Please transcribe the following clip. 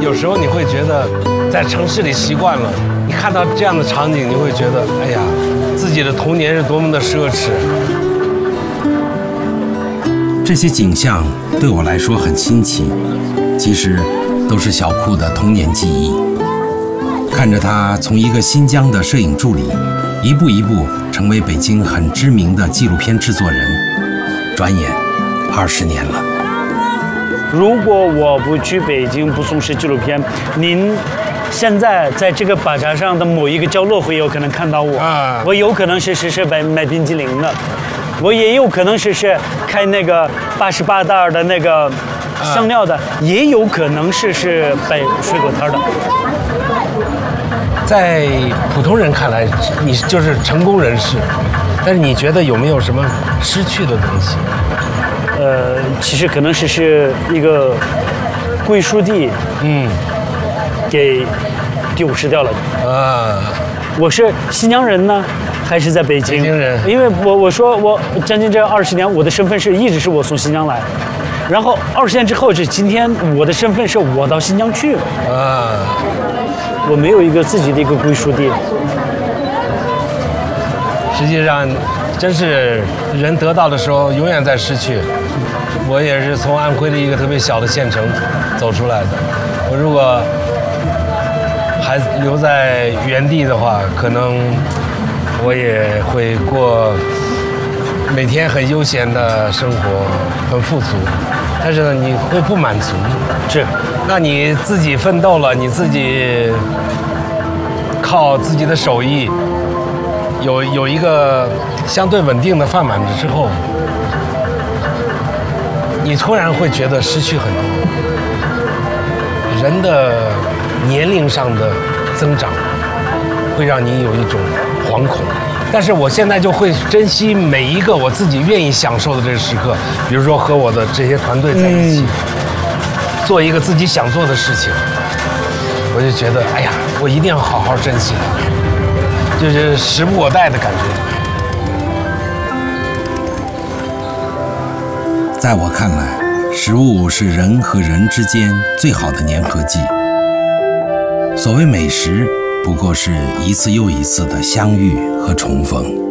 有时候你会觉得，在城市里习惯了，你看到这样的场景，你会觉得，哎呀，自己的童年是多么的奢侈。 这些景象对我来说很新奇，其实都是小库的童年记忆。看着他从一个新疆的摄影助理，一步一步成为北京很知名的纪录片制作人，转眼20年了。 如果我不去北京，不从事纪录片，您现在在这个巴扎上的某一个角落会有可能看到我。我有可能是买冰激凌的，我也有可能是开那个88袋的那个香料的，也有可能是摆水果摊的。 在普通人看来，你就是成功人士，但是你觉得有没有什么失去的东西？ 其实可能是一个归属地，给丢失掉了。我是新疆人呢，还是在北京？ 北京人。 因为我说我将近这20年，我的身份一直是我从新疆来，然后20年之后，今天我的身份是我到新疆去。我没有一个自己的一个归属地。 实际上，真是人得到的时候永远在失去。我也是从安徽的一个特别小的县城走出来的。我如果还留在原地的话，可能我也会过每天很悠闲的生活，很富足。但是呢，你会不满足。 是。 那你自己奋斗了，你自己靠自己的手艺有一个相对稳定的饭碗之后，你突然会觉得失去很多。人的年龄上的增长会让你有一种惶恐，但是我现在就会珍惜每一个我自己愿意享受的这个时刻，比如说和我的这些团队在一起，做一个自己想做的事情，我就觉得，哎呀，我一定要好好珍惜它，就是时不我待的感觉。 在我看来，食物是人和人之间最好的粘合剂。所谓美食，不过是一次又一次的相遇和重逢。